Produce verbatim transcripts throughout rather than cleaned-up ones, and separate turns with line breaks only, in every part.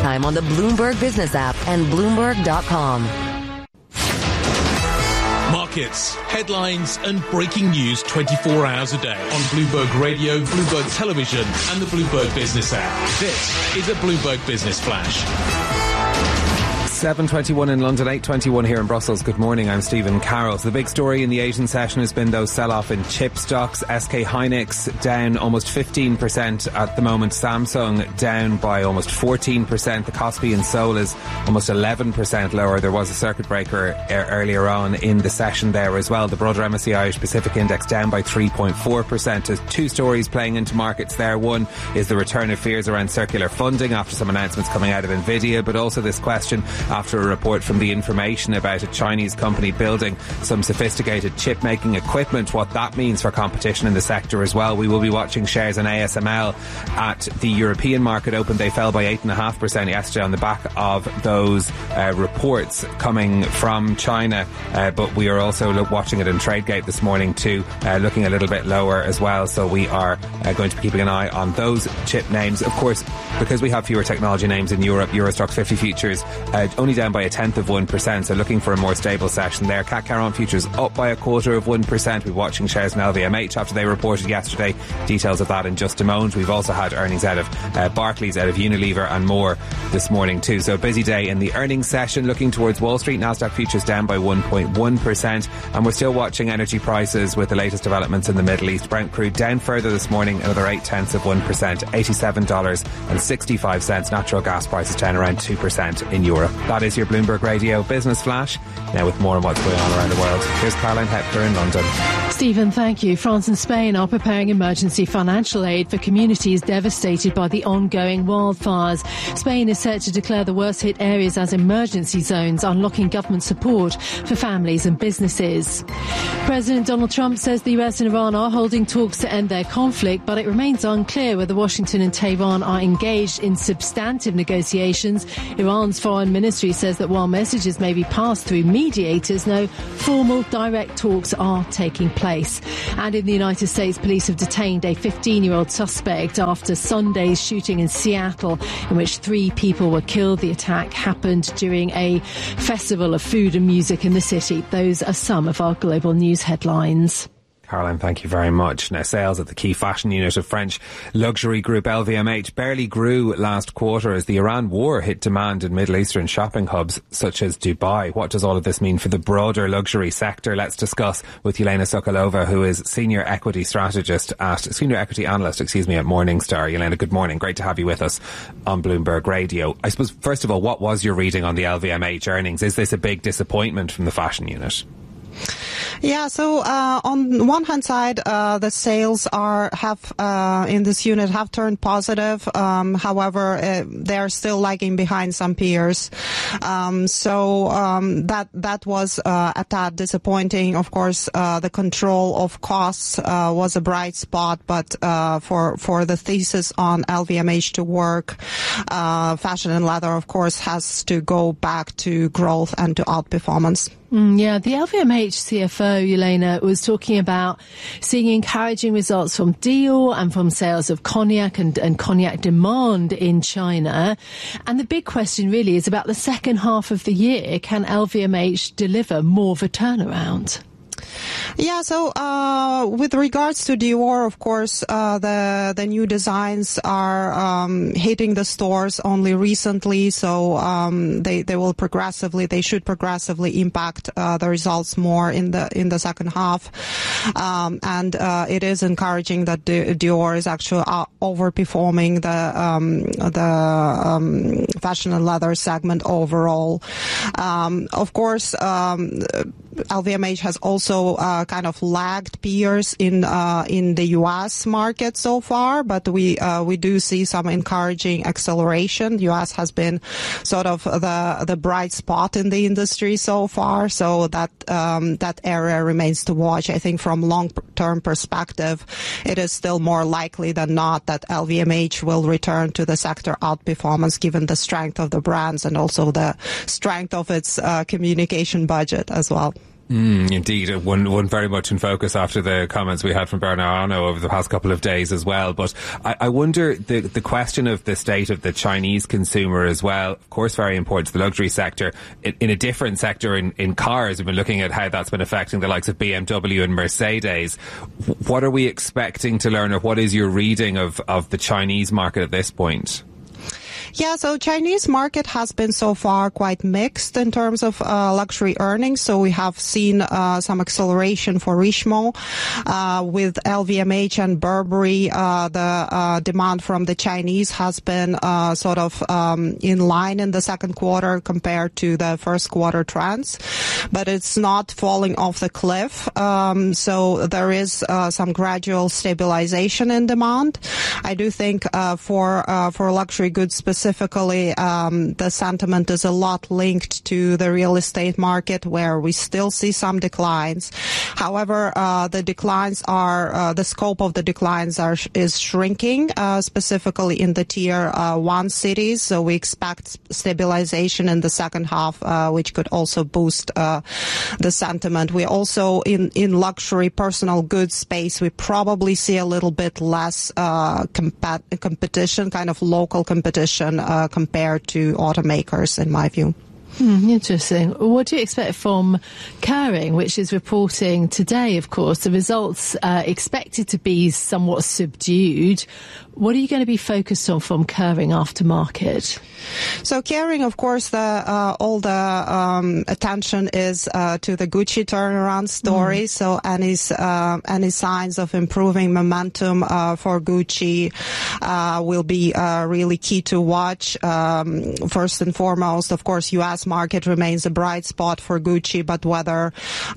anytime on the Bloomberg Business app and Bloomberg dot com.
Markets, headlines and breaking news twenty-four hours a day on Bloomberg Radio, Bloomberg Television and the Bloomberg Business app. This is a Bloomberg Business Flash.
seven twenty-one in London, eight twenty-one here in Brussels. Good morning, I'm Stephen Carroll. So the big story in the Asian session has been those sell-off in chip stocks. S K Hynix down almost fifteen percent at the moment. Samsung down by almost fourteen percent. The Kospi in Seoul is almost eleven percent lower. There was a circuit breaker earlier on in the session there as well. The broader M S C I Irish Pacific Index down by three point four percent. There's two stories playing into markets there. One is the return of fears around circular funding after some announcements coming out of Nvidia, but also this question after a report from The Information about a Chinese company building some sophisticated chip-making equipment, what that means for competition in the sector as well. We will be watching shares in A S M L at the European market open. They fell by eight point five percent yesterday on the back of those uh, reports coming from China, uh, but we are also look, watching it in TradeGate this morning too, uh, looking a little bit lower as well. So we are uh, going to be keeping an eye on those chip names. Of course, because we have fewer technology names in Europe, Eurostoxx fifty futures uh, only down by a tenth of one percent, so looking for a more stable session there. C A C Caron futures up by a quarter of one percent. We're watching shares in L V M H after they reported yesterday. Details of that in just a moment. We've also had earnings out of uh, Barclays, out of Unilever and more this morning too. So a busy day in the earnings session. Looking towards Wall Street, Nasdaq futures down by one point one percent, and we're still watching energy prices with the latest developments in the Middle East. Brent crude down further this morning, another eight tenths of one percent, eighty-seven dollars and sixty-five cents. Natural gas prices down around two percent in Europe. That is your Bloomberg Radio Business Flash. Now with more on what's going on around the world, here's Caroline Hepker in London.
Stephen, thank you. France and Spain are preparing emergency financial aid for communities devastated by the ongoing wildfires. Spain is set to declare the worst hit areas as emergency zones, unlocking government support for families and businesses. President Donald Trump says the U S and Iran are holding talks to end their conflict, but it remains unclear whether Washington and Tehran are engaged in substantive negotiations. Iran's foreign ministry says that while messages may be passed through mediators, no formal direct talks are taking place. And in the United States, police have detained a fifteen-year-old suspect after Sunday's shooting in Seattle, in which three people were killed. The attack happened during a festival of food and music in the city. Those are some of our global news headlines.
Caroline, thank you very much. Now, sales at the key fashion unit of French luxury group L V M H barely grew last quarter as the Iran war hit demand in Middle Eastern shopping hubs such as Dubai. What does all of this mean for the broader luxury sector? Let's discuss with Yelena Sokolova, who is senior equity strategist at, senior equity analyst, excuse me, at Morningstar. Yelena, good morning. Great to have you with us on Bloomberg Radio. I suppose, first of all, what was your reading on the L V M H earnings? Is this a big disappointment from the fashion unit?
Yeah, so uh, on one hand side, uh, the sales are have uh, in this unit have turned positive. Um, however, uh, they are still lagging behind some peers. Um, so um, that that was uh, a tad disappointing. Of course, uh, the control of costs uh, was a bright spot, but uh, for for the thesis on L V M H to work, uh, fashion and leather, of course, has to go back to growth and to outperformance.
Mm, yeah, the L V M H C F O, Yelena, was talking about seeing encouraging results from Dior and from sales of cognac and, and cognac demand in China. And the big question really is about the second half of the year. Can L V M H deliver more of a turnaround?
Yeah, so uh with regards to Dior, of course, uh the the new designs are um hitting the stores only recently, so um they they will progressively they should progressively impact uh the results more in the in the second half. Um and uh it is encouraging that Dior is actually uh, overperforming the um the um fashion and leather segment overall. Um of course, um L V M H has also uh, kind of lagged peers in uh, in the U S market so far, but we uh, we do see some encouraging acceleration. U S has been sort of the the bright spot in the industry so far, so that um, that area remains to watch. I think from long term perspective, it is still more likely than not that L V M H will return to the sector outperformance, given the strength of the brands and also the strength of its uh, communication budget as well.
Mm, indeed, one one very much in focus after the comments we had from Bernard Arnault over the past couple of days as well. But I, I wonder the the question of the state of the Chinese consumer as well. Of course, very important to the luxury sector. In, in a different sector, in, in cars, we've been looking at how that's been affecting the likes of B M W and Mercedes. What are we expecting to learn, or what is your reading of of the Chinese market at this point?
Yeah, so Chinese market has been so far quite mixed in terms of uh, luxury earnings. So we have seen uh, some acceleration for Richemont uh, with L V M H and Burberry. Uh, the uh, demand from the Chinese has been uh, sort of um, in line in the second quarter compared to the first quarter trends, but it's not falling off the cliff. Um, so there is uh, some gradual stabilization in demand. I do think uh, for uh, for luxury goods specifically, Specifically, um, the sentiment is a lot linked to the real estate market, where we still see some declines. However, uh, the declines are uh, the scope of the declines are is shrinking, uh, specifically in the tier uh, one cities. So we expect stabilization in the second half, uh, which could also boost uh, the sentiment. We also in in luxury personal goods space, we probably see a little bit less uh, comp- competition, kind of local competition. Uh, compared to automakers, in my view.
Hmm, interesting. What do you expect from Kering, which is reporting today, of course, the results uh, expected to be somewhat subdued? What are you going to be focused on from Kering aftermarket?
So Kering, of course, the uh, all the um, attention is uh, to the Gucci turnaround story. Mm. So any uh, any signs of improving momentum uh, for Gucci uh, will be uh, really key to watch. Um, first and foremost, of course, U S market remains a bright spot for Gucci, but whether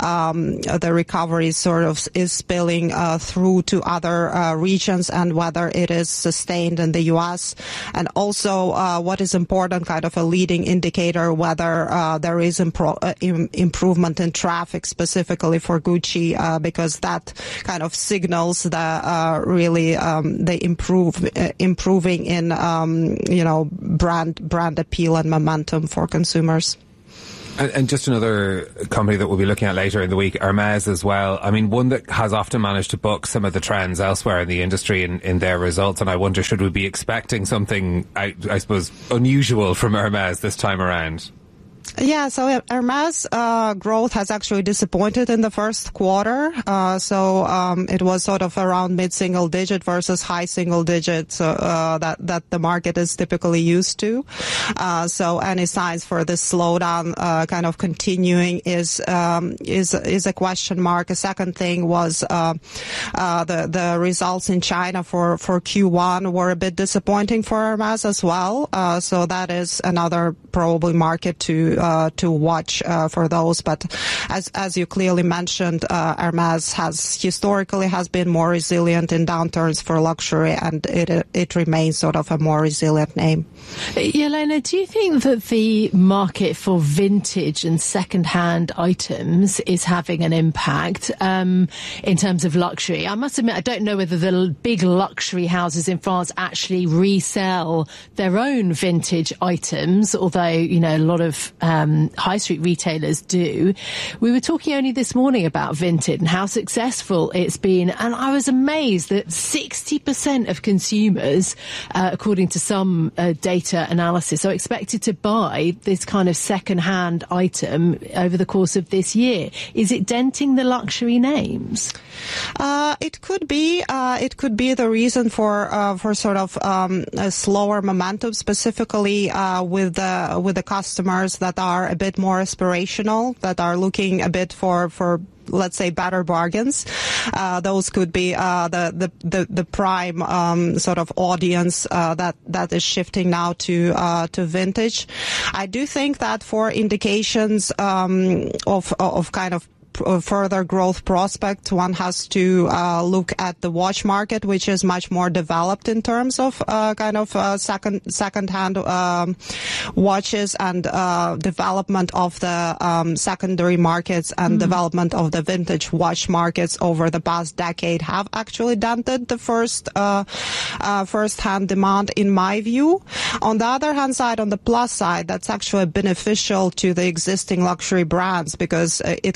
um, the recovery sort of is spilling uh, through to other uh, regions, and whether it is sustained in the U S, and also uh, what is important, kind of a leading indicator, whether uh, there is impro- uh, im- improvement in traffic specifically for Gucci, uh, because that kind of signals the uh, really um, the improve uh, improving in um, you know brand brand appeal and momentum for consumers.
And, and just another company that we'll be looking at later in the week, Hermès as well. I mean, one that has often managed to book some of the trends elsewhere in the industry in, in their results. And I wonder, should we be expecting something, I, I suppose, unusual from Hermès this time around?
Yeah, so Hermès uh, growth has actually disappointed in the first quarter. Uh, so um, it was sort of around mid-single digit versus high single digit so, uh, that that the market is typically used to. Uh, so any signs for this slowdown uh, kind of continuing is um, is is a question mark. A second thing was uh, uh, the the results in China for for Q one were a bit disappointing for Hermès as well. Uh, so that is another probably market to Uh, to watch uh, for those, but as as you clearly mentioned, uh, Hermès has historically has been more resilient in downturns for luxury, and it it remains sort of a more resilient name.
Yelena, do you think that the market for vintage and second-hand items is having an impact um, in terms of luxury? I must admit, I don't know whether the big luxury houses in France actually resell their own vintage items, although, you know, a lot of um, high street retailers do. We were talking only this morning about Vinted and how successful it's been, and I was amazed that sixty percent of consumers, uh, according to some uh, data analysis, are expected to buy this kind of second-hand item over the course of this year. Is it denting the luxury names?
Uh, it could be. Uh, it could be the reason for uh, for sort of um, a slower momentum, specifically uh, with the with the customers that are a bit more aspirational, that are looking a bit for for. let's say better bargains. Uh, those could be uh, the, the the the prime um, sort of audience uh, that that is shifting now to uh, to vintage. I do think that for indications um, of of kind of further growth prospects, one has to uh, look at the watch market, which is much more developed in terms of uh, kind of uh, second second-hand um, watches, and uh, development of the um, secondary markets and mm-hmm. development of the vintage watch markets over the past decade have actually dented the first uh, uh, first-hand demand, in my view. On the other hand side, on the plus side, that's actually beneficial to the existing luxury brands, because it kind of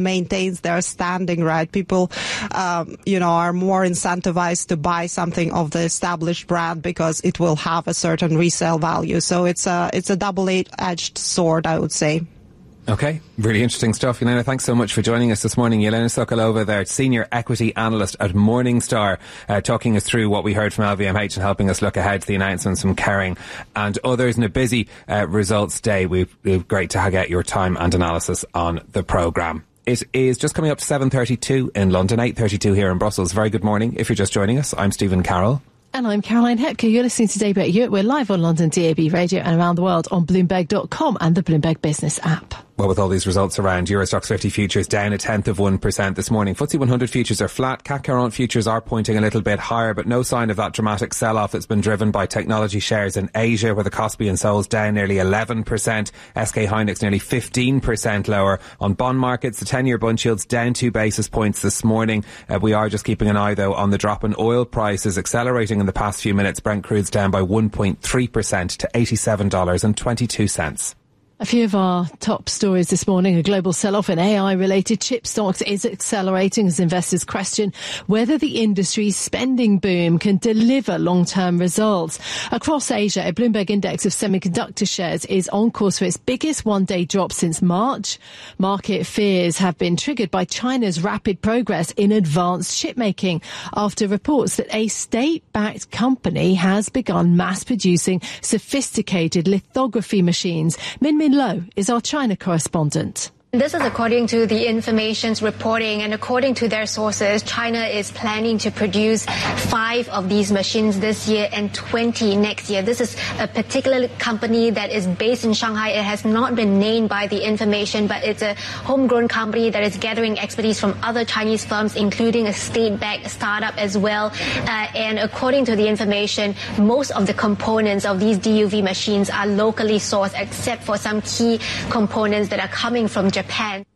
maintains their standing, right? People, um, you know, are more incentivized to buy something of the established brand because it will have a certain resale value. So it's a, it's a double-edged sword, I would say.
Okay, really interesting stuff. Yelena, thanks so much for joining us this morning. Yelena Sokolova there, Senior Equity Analyst at Morningstar, uh, talking us through what we heard from L V M H and helping us look ahead to the announcements from Kering and others in a busy uh, results day. We've, we've great to get your time and analysis on the programme. It is just coming up to seven thirty-two in London, eight thirty-two here in Brussels. Very good morning. If you're just joining us, I'm Stephen Carroll.
And I'm Caroline Hepker. You're listening to Daybreak Europe. We're live on London D A B Radio and around the world on Bloomberg dot com and the Bloomberg Business app.
Well, with all these results around, Euro Stoxx fifty futures down a tenth of one percent this morning. F T S E one hundred futures are flat. C A C quarante futures are pointing a little bit higher, but no sign of that dramatic sell-off that's been driven by technology shares in Asia, where the Kospi and Seoul's down nearly eleven percent. S K Hynix nearly fifteen percent lower. On bond markets, the ten-year bund yield's down two basis points this morning. Uh, we are just keeping an eye, though, on the drop in oil prices accelerating in the past few minutes. Brent crude's down by one point three percent to eighty-seven dollars and twenty-two cents.
A few of our top stories this morning. A global sell-off in A I-related chip stocks is accelerating as investors question whether the industry's spending boom can deliver long-term results. Across Asia, a Bloomberg index of semiconductor shares is on course for its biggest one-day drop since March. Market fears have been triggered by China's rapid progress in advanced chip making after reports that a state-backed company has begun mass-producing sophisticated lithography machines. Min Min Lo is our China correspondent.
This is according to the information's reporting, and according to their sources, China is planning to produce five of these machines this year and twenty next year. This is a particular company that is based in Shanghai. It has not been named by the information, but it's a homegrown company that is gathering expertise from other Chinese firms, including a state-backed startup as well. Uh, and according to the information, most of the components of these D U V machines are locally sourced, except for some key components that are coming from Japan.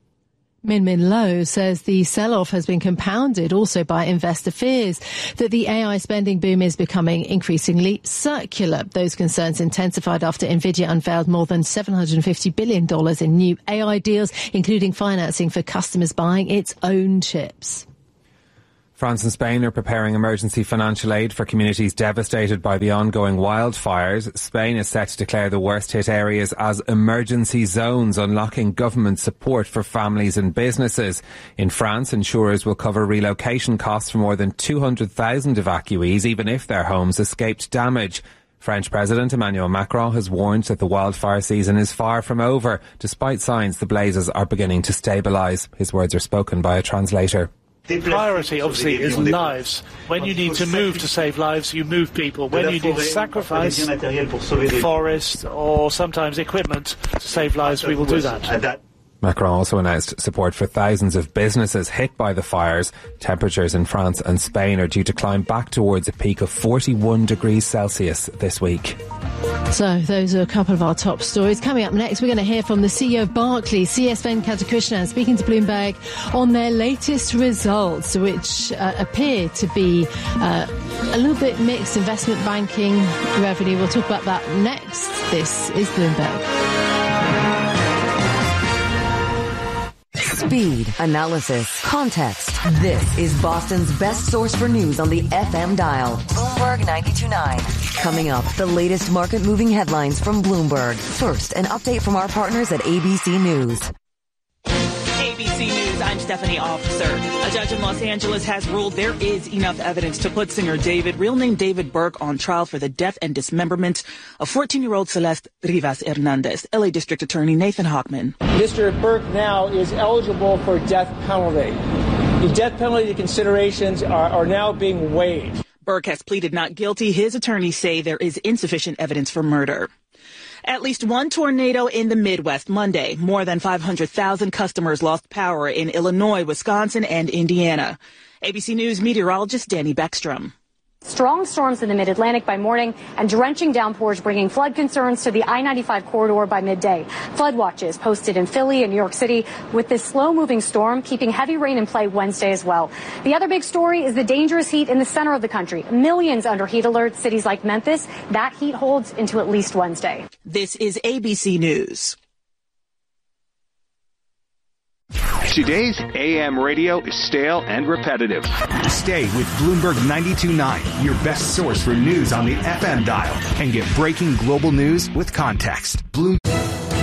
Min Min Lo says the sell-off has been compounded also by investor fears that the A I spending boom is becoming increasingly circular. Those concerns intensified after Nvidia unveiled more than seven hundred fifty billion dollars in new A I deals, including financing for customers buying its own chips.
France and Spain are preparing emergency financial aid for communities devastated by the ongoing wildfires. Spain is set to declare the worst hit areas as emergency zones, unlocking government support for families and businesses. In France, insurers will cover relocation costs for more than two hundred thousand evacuees, even if their homes escaped damage. French President Emmanuel Macron has warned that the wildfire season is far from over, despite signs the blazes are beginning to stabilise. His words are spoken by a translator.
The priority, obviously, is lives. When you need to move to save lives, you move people. When you need to sacrifice forest or sometimes equipment to save lives, we will do that.
Macron also announced support for thousands of businesses hit by the fires. Temperatures in France and Spain are due to climb back towards a peak of forty-one degrees Celsius this week.
So those are a couple of our top stories. Coming up next, we're going to hear from the C E O of Barclays, C S Venkatakrishnan, speaking to Bloomberg on their latest results, which uh, appear to be uh, a little bit mixed. Investment banking revenue. We'll talk about that next. This is Bloomberg.
Speed, analysis, context. This is Boston's best source for news on the F M dial. Bloomberg ninety-two point nine. Coming up, the latest market-moving headlines from Bloomberg. First, an update from our partners at A B C News.
A B C News, I'm Stephanie Officer. A judge in Los Angeles has ruled there is enough evidence to put singer David, real name David Burke, on trial for the death and dismemberment of fourteen-year-old Celeste Rivas Hernandez. L A District Attorney Nathan Hochman.
Mister Burke now is eligible for death penalty. The death penalty considerations are, are now being weighed.
Burke has pleaded not guilty. His attorneys say there is insufficient evidence for murder. At least one tornado in the Midwest Monday. More than five hundred thousand customers lost power in Illinois, Wisconsin, and Indiana. A B C News meteorologist Danny Beckstrom.
Strong storms in the mid-Atlantic by morning and drenching downpours bringing flood concerns to the I ninety-five corridor by midday. Flood watches posted in Philly and New York City, with this slow-moving storm keeping heavy rain in play Wednesday as well. The other big story is the dangerous heat in the center of the country. Millions under heat alerts, cities like Memphis. That heat holds into at least Wednesday.
This is A B C News.
Today's A M radio is stale and repetitive.
Stay with Bloomberg ninety-two point nine, your best source for news on the F M dial, and get breaking global news with context. Bloomberg.